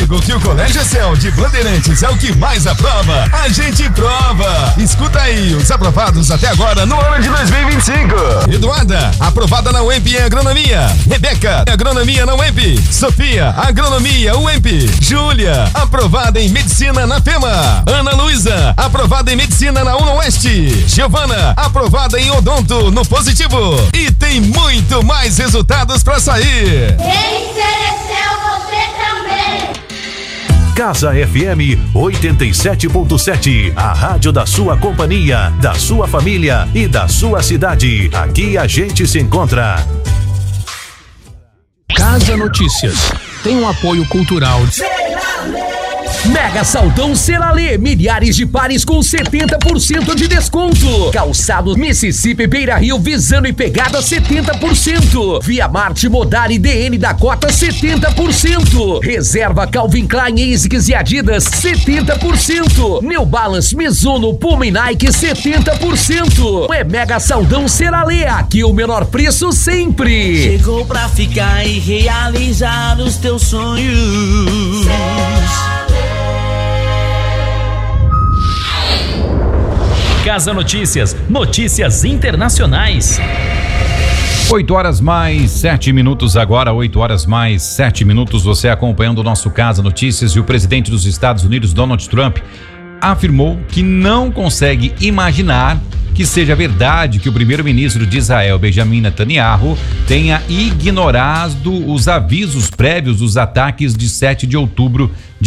comigo que o Colégio Excel de Bandeirantes é o que mais aprova. A gente prova. Escuta aí os aprovados até agora no ano de 2025. Eduarda, aprovada na UEMP em Agronomia. Rebeca, Agronomia na UEMP. Sofia, Agronomia UEMP. Júlia, aprovada em Medicina na FEMA. Ana Luísa, aprovada em Medicina na UNOeste. Giovana, aprovada em Odonto no Positivo. E tem muito mais resultados pra sair. Quem mereceu você também. Casa FM 87.7, a rádio da sua companhia, da sua família e da sua cidade. Aqui a gente se encontra. Casa Notícias tem um apoio cultural. Mega Saldão Celalê, milhares de pares com 70% de desconto. Calçado Mississippi Beira Rio, Visano e Pegada 70%. Via Marte Modari DN Dakota 70%. Reserva Calvin Klein, ASICS e Adidas 70%. New Balance, Mizuno, Puma e Nike 70%. É Mega Saldão Celalê, aqui o menor preço sempre. Chegou pra ficar e realizar os teus sonhos. Casa Notícias, notícias internacionais. 8h+7 agora, 8h+7. Você acompanhando o nosso Casa Notícias. E o presidente dos Estados Unidos, Donald Trump, afirmou que não consegue imaginar que seja verdade que o primeiro-ministro de Israel, Benjamin Netanyahu, tenha ignorado os avisos prévios dos ataques de 7 de outubro de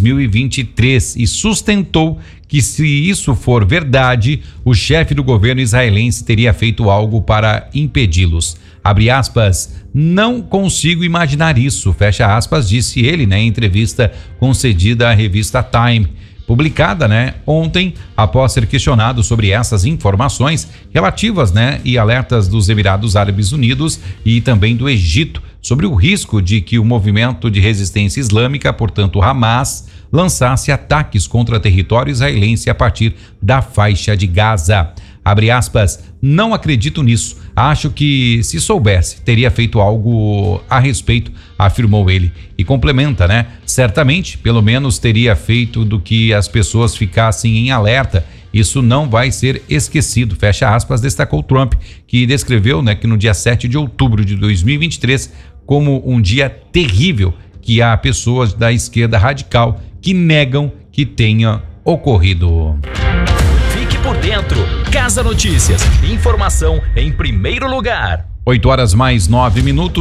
2023 e sustentou que, se isso for verdade, o chefe do governo israelense teria feito algo para impedi-los. Abre aspas, não consigo imaginar isso, fecha aspas, disse ele, em entrevista concedida à revista Time. Publicada, ontem, após ser questionado sobre essas informações relativas, e alertas dos Emirados Árabes Unidos e também do Egito sobre o risco de que o movimento de resistência islâmica, portanto Hamas, lançasse ataques contra território israelense a partir da faixa de Gaza. Abre aspas, não acredito nisso. Acho que, se soubesse, teria feito algo a respeito, afirmou ele. E complementa, certamente, pelo menos teria feito do que as pessoas ficassem em alerta. Isso não vai ser esquecido, fecha aspas, destacou Trump, que descreveu, que no dia 7 de outubro de 2023, como um dia terrível, que há pessoas da esquerda radical que negam que tenha ocorrido. Fique por dentro. Casa Notícias. Informação em primeiro lugar. 8h+9,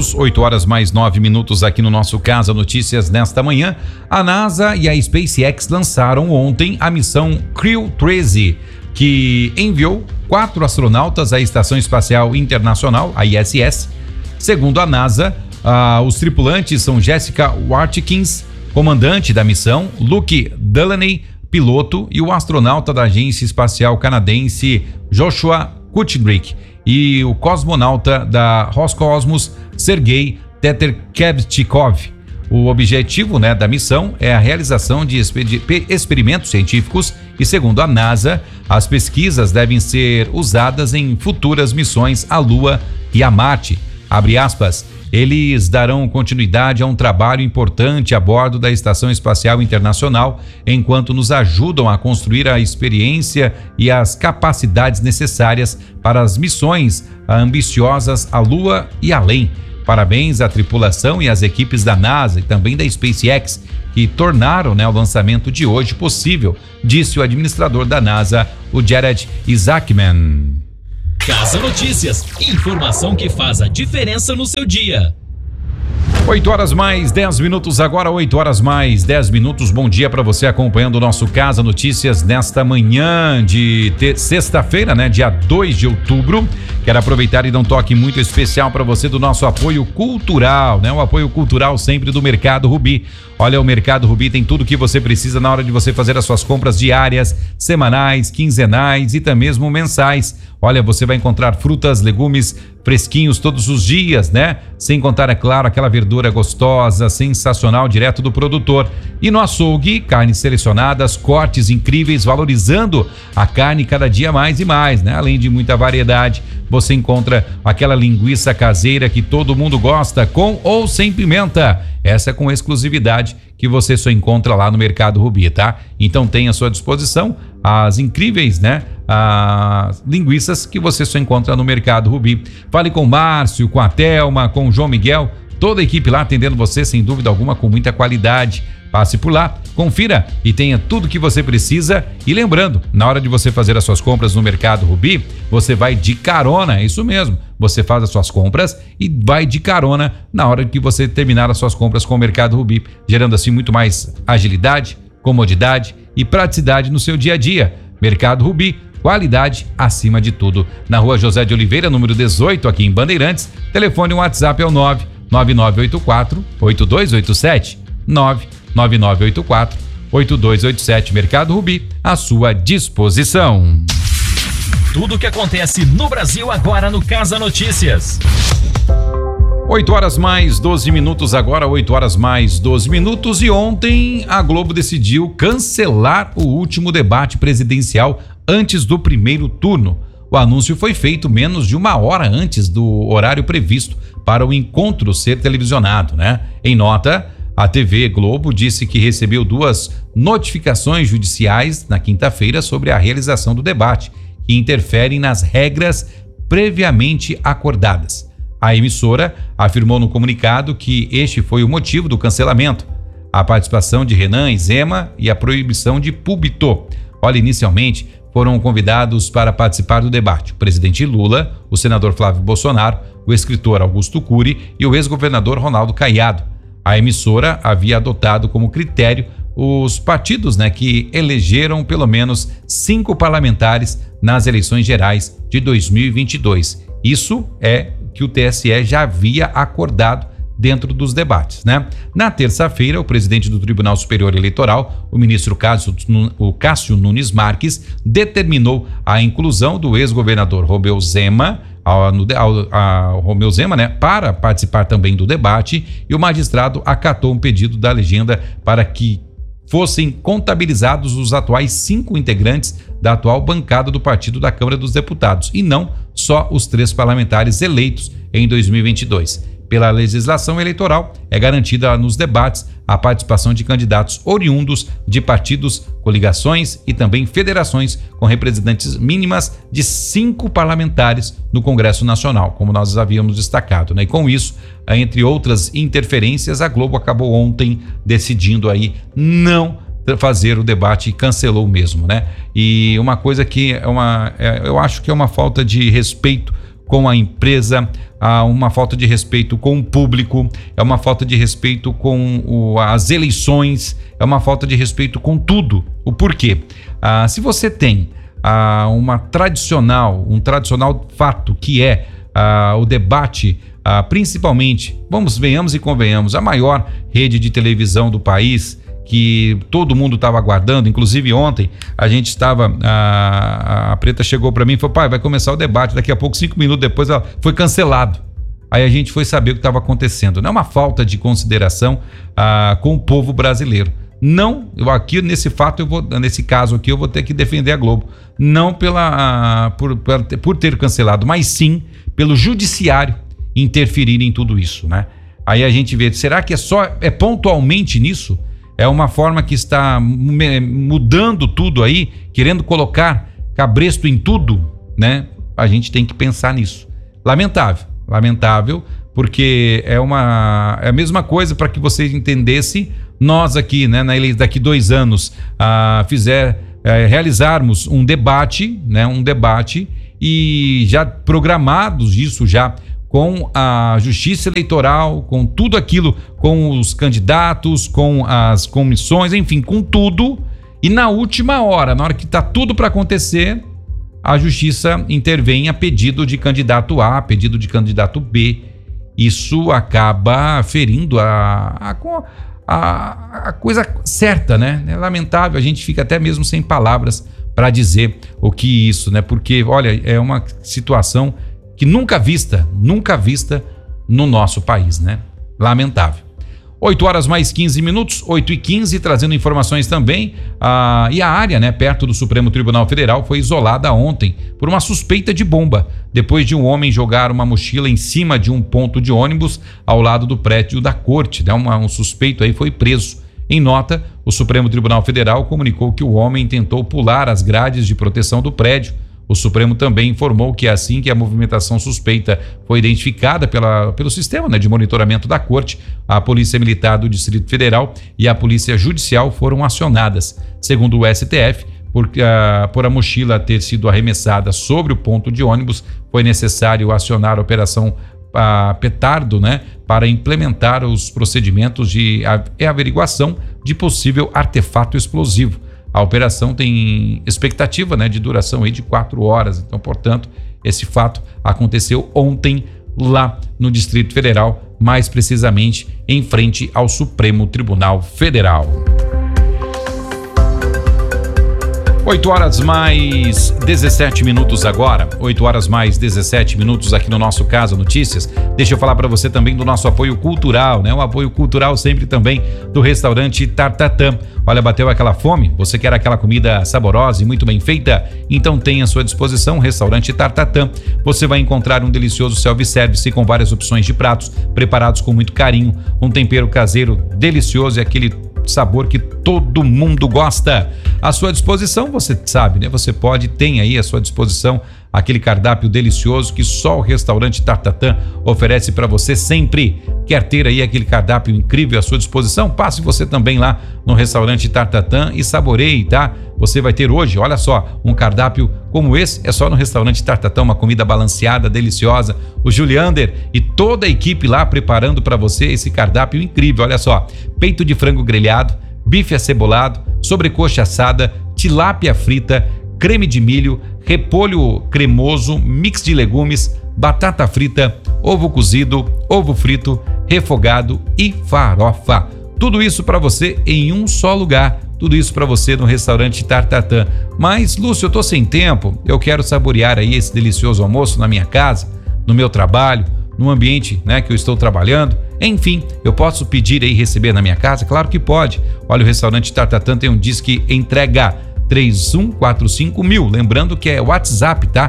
8h+9 aqui no nosso Casa Notícias nesta manhã. A NASA e a SpaceX lançaram ontem a missão Crew 13, que enviou 4 astronautas à Estação Espacial Internacional, a ISS. Segundo a NASA, os tripulantes são Jessica Watkins, comandante da missão, Luke Delaney, piloto, e o astronauta da Agência Espacial Canadense Joshua Kutchnick, e o cosmonauta da Roscosmos, Sergei Teterkevchikov. O objetivo da missão é a realização de experimentos científicos e, segundo a NASA, as pesquisas devem ser usadas em futuras missões à Lua e a Marte. Abre aspas, eles darão continuidade a um trabalho importante a bordo da Estação Espacial Internacional, enquanto nos ajudam a construir a experiência e as capacidades necessárias para as missões ambiciosas à Lua e além. Parabéns à tripulação e às equipes da NASA e também da SpaceX, que tornaram o lançamento de hoje possível, disse o administrador da NASA, o Jared Isaacman. Casa Notícias, informação que faz a diferença no seu dia. 8h+10 agora, 8h+10. Bom dia para você acompanhando o nosso Casa Notícias nesta manhã de sexta-feira, dia 2 de outubro. Quero aproveitar e dar um toque muito especial para você do nosso apoio cultural, o apoio cultural sempre do Mercado Rubi. Olha, o Mercado Rubi tem tudo o que você precisa na hora de você fazer as suas compras diárias, semanais, quinzenais e até mesmo mensais. Olha, você vai encontrar frutas, legumes fresquinhos todos os dias, né? Sem contar, é claro, aquela verdura gostosa, sensacional, direto do produtor. E no açougue, carnes selecionadas, cortes incríveis, valorizando a carne cada dia mais e mais, né? Além de muita variedade, você encontra aquela linguiça caseira que todo mundo gosta, com ou sem pimenta. Essa é com exclusividade que você só encontra lá no Mercado Rubi, tá? Então tem à sua disposição as incríveis, né? As linguiças que você só encontra no Mercado Rubi. Fale com o Márcio, com a Thelma, com o João Miguel, toda a equipe lá atendendo você, sem dúvida alguma, com muita qualidade. Passe por lá, confira e tenha tudo que você precisa. E lembrando, na hora de você fazer as suas compras no Mercado Rubi, você vai de carona, é isso mesmo. Você faz as suas compras e vai de carona na hora que você terminar as suas compras com o Mercado Rubi, gerando assim muito mais agilidade, comodidade e praticidade no seu dia a dia. Mercado Rubi, qualidade acima de tudo. Na Rua José de Oliveira, número 18, aqui em Bandeirantes. Telefone e WhatsApp é o 99984-8287. 99984-8287. Mercado Rubi, à sua disposição. Tudo o que acontece no Brasil agora no Casa Notícias. 8 horas mais 12 minutos agora, 8 horas mais 12 minutos. E ontem a Globo decidiu cancelar o último debate presidencial antes do primeiro turno. O anúncio foi feito menos de uma hora antes do horário previsto para o encontro ser televisionado, né? Em nota, a TV Globo disse que recebeu 2 notificações judiciais na quinta-feira sobre a realização do debate, que interferem nas regras previamente acordadas. A emissora afirmou no comunicado que este foi o motivo do cancelamento: a participação de Renan e Zema e a proibição de púlpito. Olha, inicialmente foram convidados para participar do debate o presidente Lula, o senador Flávio Bolsonaro, o escritor Augusto Cury e o ex-governador Ronaldo Caiado. A emissora havia adotado como critério os partidos, né, que elegeram pelo menos 5 parlamentares nas eleições gerais de 2022. Isso é que o TSE já havia acordado dentro dos debates, né? Na terça-feira, o presidente do Tribunal Superior Eleitoral, o ministro Cássio Nunes Marques, determinou a inclusão do ex-governador Romeu Zema, Romeu Zema, né, para participar também do debate, e o magistrado acatou um pedido da legenda para que fossem contabilizados os atuais 5 integrantes da atual bancada do partido da Câmara dos Deputados, e não só os 3 parlamentares eleitos em 2022. Pela legislação eleitoral, é garantida nos debates a participação de candidatos oriundos de partidos, coligações e também federações com representantes mínimas de 5 parlamentares no Congresso Nacional, como nós havíamos destacado, né? E com isso, entre outras interferências, a Globo acabou ontem decidindo aí não fazer o debate e cancelou mesmo, né? E uma coisa que eu acho que é uma falta de respeito com a empresa, uma falta de respeito com o público, é uma falta de respeito com as eleições, é uma falta de respeito com tudo. O porquê? Se você tem um tradicional fato que é o debate, principalmente, venhamos e convenhamos, a maior rede de televisão do país, que todo mundo estava aguardando, inclusive ontem a gente estava, a Preta chegou para mim e falou: pai, vai começar o debate, daqui a pouco, 5 minutos depois, ela foi cancelado. Aí a gente foi saber o que estava acontecendo. Não é uma falta de consideração com o povo brasileiro. Não, aqui nesse caso aqui eu vou ter que defender a Globo, não por ter cancelado, mas sim pelo judiciário interferir em tudo isso, né? Aí a gente vê, será que é pontualmente nisso? É uma forma que está mudando tudo aí, querendo colocar cabresto em tudo, né? A gente tem que pensar nisso. Lamentável, porque é a mesma coisa, para que você entendesse, nós aqui, né, daqui 2 anos, realizarmos um debate, né? Um debate, e já programados isso já com a justiça eleitoral, com tudo aquilo, com os candidatos, com as comissões, enfim, com tudo. E na última hora, na hora que está tudo para acontecer, a justiça intervém a pedido de candidato A, pedido de candidato B. Isso acaba ferindo a coisa certa, né? É lamentável, a gente fica até mesmo sem palavras para dizer o que isso, né? Porque, olha, é uma situação que nunca vista no nosso país, né? Lamentável. 8 horas mais 15 minutos, 8h15, trazendo informações também. E a área, né, perto do Supremo Tribunal Federal foi isolada ontem por uma suspeita de bomba, depois de um homem jogar uma mochila em cima de um ponto de ônibus ao lado do prédio da corte, né? Um suspeito aí foi preso. Em nota, o Supremo Tribunal Federal comunicou que o homem tentou pular as grades de proteção do prédio. O Supremo também informou que assim que a movimentação suspeita foi identificada pelo sistema, né, de monitoramento da corte, a Polícia Militar do Distrito Federal e a Polícia Judicial foram acionadas. Segundo o STF, por a mochila ter sido arremessada sobre o ponto de ônibus, foi necessário acionar a Operação Petardo, né, para implementar os procedimentos de averiguação de possível artefato explosivo. A operação tem expectativa, né, de duração aí de 4 horas. Então, portanto, esse fato aconteceu ontem lá no Distrito Federal, mais precisamente em frente ao Supremo Tribunal Federal. 8 horas mais 17 minutos agora, 8 horas mais 17 minutos aqui no nosso Casa Notícias. Deixa eu falar para você também do nosso apoio cultural, né? O apoio cultural sempre também do restaurante Tartatã. Olha, bateu aquela fome? Você quer aquela comida saborosa e muito bem feita? Então tem à sua disposição o restaurante Tartatã. Você vai encontrar um delicioso self-service com várias opções de pratos preparados com muito carinho, um tempero caseiro delicioso e aquele sabor que todo mundo gosta. À sua disposição, você sabe, né? Você tem aí à sua disposição aquele cardápio delicioso que só o restaurante Tartatã oferece para você sempre. Quer ter aí aquele cardápio incrível à sua disposição? Passe você também lá no restaurante Tartatã e saboreie, tá? Você vai ter hoje, olha só, um cardápio como esse, é só no restaurante Tartatã, uma comida balanceada, deliciosa. O Juliander e toda a equipe lá preparando para você esse cardápio incrível, olha só. Peito de frango grelhado, bife acebolado, sobrecoxa assada, tilápia frita, creme de milho, repolho cremoso, mix de legumes, batata frita, ovo cozido, ovo frito, refogado e farofa. Tudo isso para você em um só lugar. Tudo isso para você no restaurante Tartatã. Mas, Lúcio, eu tô sem tempo. Eu quero saborear aí esse delicioso almoço na minha casa, no meu trabalho, no ambiente, né, que eu estou trabalhando. Enfim, eu posso pedir aí receber na minha casa? Claro que pode. Olha, o restaurante Tartatã tem um disque entrega 3145.000. Lembrando que é WhatsApp, tá?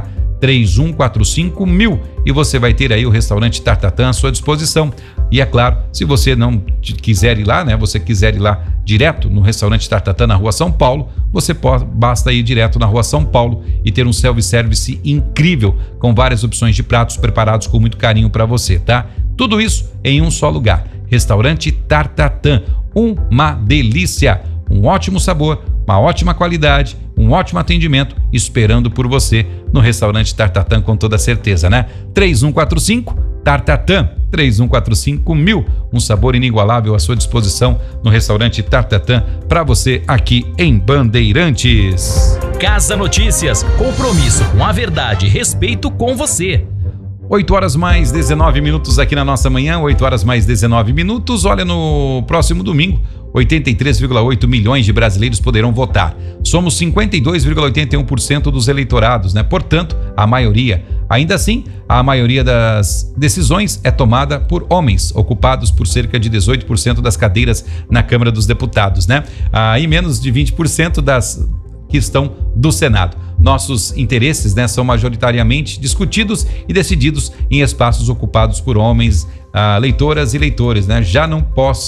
3145.000 e você vai ter aí o restaurante Tartatã à sua disposição. E é claro, se você não quiser ir lá, né? Você quiser ir lá direto no restaurante Tartatã na Rua São Paulo, basta ir direto na Rua São Paulo e ter um self-service incrível com várias opções de pratos preparados com muito carinho para você, tá? Tudo isso em um só lugar. Restaurante Tartatã, uma delícia, um ótimo sabor, uma ótima qualidade, um ótimo atendimento esperando por você no restaurante Tartatã com toda certeza, né? 3145 Tartatã, 3145.000, um sabor inigualável à sua disposição no restaurante Tartatã para você aqui em Bandeirantes. Casa Notícias, compromisso com a verdade e respeito com você. 8 horas mais 19 minutos aqui na nossa manhã, 8 horas mais 19 minutos. Olha, no próximo domingo, 83,8 milhões de brasileiros poderão votar. Somos 52,81% dos eleitorados, né? Portanto, a maioria. Ainda assim, a maioria das decisões é tomada por homens, ocupados por cerca de 18% das cadeiras na Câmara dos Deputados, né? E menos de 20% das que estão do Senado. Nossos interesses, né, são majoritariamente discutidos e decididos em espaços ocupados por homens, leitoras e leitores, né? Não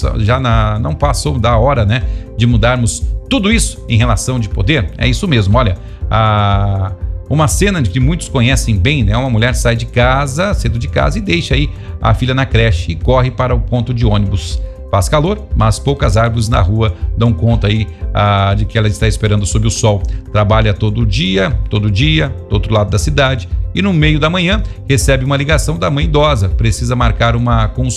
passou da hora, né, de mudarmos tudo isso em relação de poder. É isso mesmo, olha, uma cena que muitos conhecem bem, né? Uma mulher sai de casa, cedo de casa, e deixa aí a filha na creche e corre para o ponto de ônibus. Faz calor, mas poucas árvores na rua dão conta aí de que ela está esperando sob o sol. Trabalha todo dia, do outro lado da cidade, e no meio da manhã recebe uma ligação da mãe idosa. Precisa marcar uma consulta